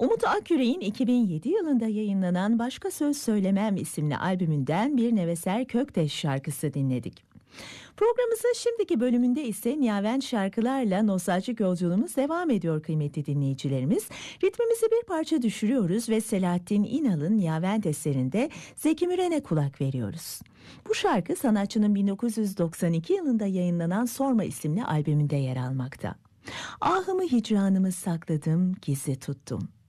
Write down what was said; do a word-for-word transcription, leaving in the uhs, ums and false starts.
Umut Akgüre'nin iki bin yedi yılında yayınlanan Başka Söz Söylemem isimli albümünden bir Neveser Kökteş şarkısı dinledik. Programımızın şimdiki bölümünde ise Niyaven şarkılarla nostaljik yolculuğumuz devam ediyor kıymetli dinleyicilerimiz. Ritmimizi bir parça düşürüyoruz ve Selahattin İnal'ın Niyaven eserinde Zeki Müren'e kulak veriyoruz. Bu şarkı sanatçının bin dokuz yüz doksan iki yılında yayınlanan Sorma isimli albümünde yer almakta. Ahımı hicranımı sakladım, gizli tuttum.